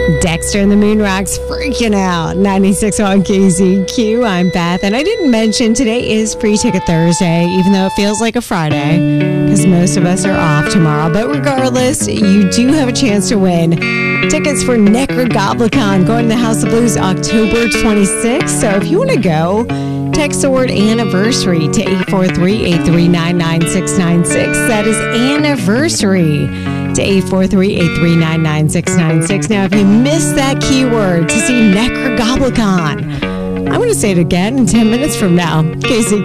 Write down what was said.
Dexter and the Moon Rocks freaking out. 96 on KZQ. I'm Beth. And I didn't mention today is Pre-Ticket Thursday, even though it feels like a Friday, because most of us are off tomorrow. But regardless, you do have a chance to win tickets for Necrogoblicon going to the House of Blues October 26th. So if you want to go, text the word anniversary to 843-839-9696. That is anniversary to 843-839-9696. Now, if you missed that keyword to see Necrogoblicon, I'm going to say it again in 10 minutes from now. KZQ.